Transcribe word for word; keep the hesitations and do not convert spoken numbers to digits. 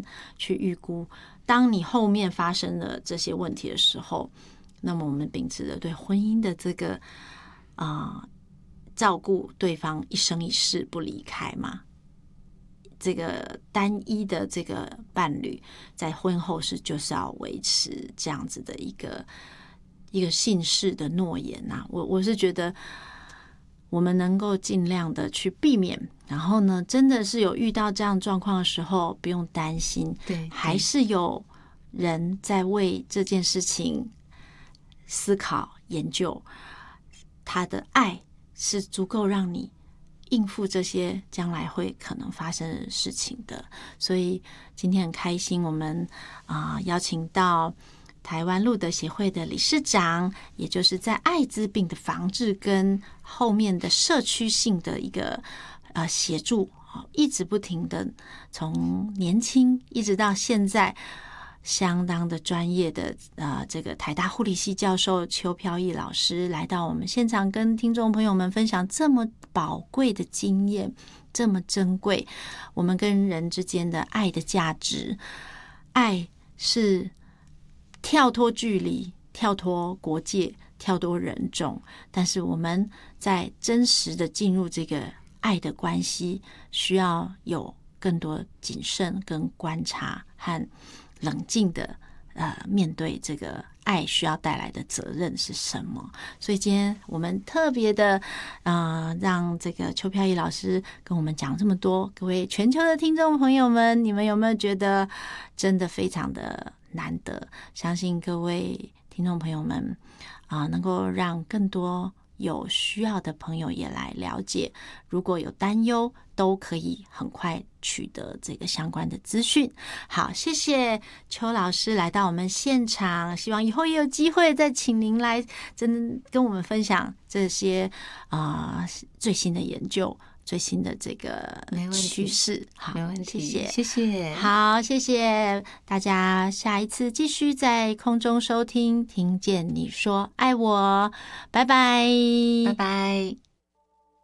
去预估，当你后面发生了这些问题的时候，那么我们秉持着对婚姻的这个啊、呃、照顾对方一生一世不离开嘛，这个单一的这个伴侣在婚后是就是要维持这样子的一个一个信誓的诺言呐、啊。我我是觉得我们能够尽量的去避免，然后呢，真的是有遇到这样状况的时候，不用担心， 对， 还是有人在为这件事情思考研究，他的爱是足够让你应付这些将来会可能发生的事情的。所以今天很开心，我们啊、呃、邀请到台湾路德协会的理事长，也就是在艾滋病的防治跟后面的社区性的一个呃协助，一直不停的从年轻一直到现在，相当的专业的呃这个台大护理系教授邱飘逸老师来到我们现场，跟听众朋友们分享这么宝贵的经验，这么珍贵，我们跟人之间的爱的价值。爱是跳脱距离，跳脱国界，跳脱人种，但是我们在真实的进入这个爱的关系，需要有更多谨慎跟观察和冷静的呃面对这个爱需要带来的责任是什么。所以今天我们特别的呃让这个邱飘逸老师跟我们讲这么多。各位全球的听众朋友们，你们有没有觉得真的非常的难得？相信各位听众朋友们啊、呃，能够让更多有需要的朋友也来了解，如果有担忧都可以很快取得这个相关的资讯。好，谢谢邱老师来到我们现场，希望以后也有机会再请您来真跟我们分享这些啊、呃、最新的研究，最新的这个趋势。好， 没问题， 谢谢， 谢谢。 好，谢谢大家，下一次继续在空中收听，听见你说爱我，拜拜， 拜拜。